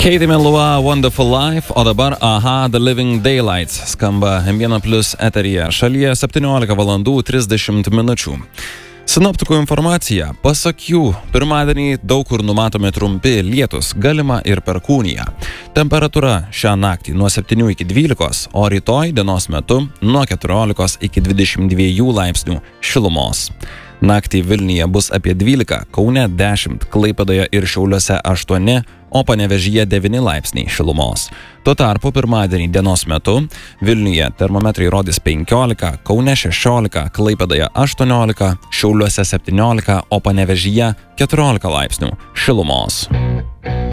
Katie Melua, Wonderful Life, o dabar Aha, The Living Daylights skamba M1+ eteryje. Šalyje 17 valandų 30 minučių. Sinoptikų informacija. Pasak jų, pirmadienį daug kur numatomi trumpi lietus, galima ir perkūnija. Temperatūra šią naktį nuo 7 iki 12, o rytoj dienos metu nuo 14 iki 22 laipsnių šilumos. Naktį Vilniuje bus apie 12, Kaune 10, Klaipėdoje ir Šiauliuose 8, o Panevėžyje 9 laipsniai šilumos. Tuo tarpu pirmadienį dienos metu Vilniuje termometrai rodys 15, Kaune 16, Klaipėdoje 18, Šiauliuose 17, o Panevėžyje 14 laipsnių šilumos.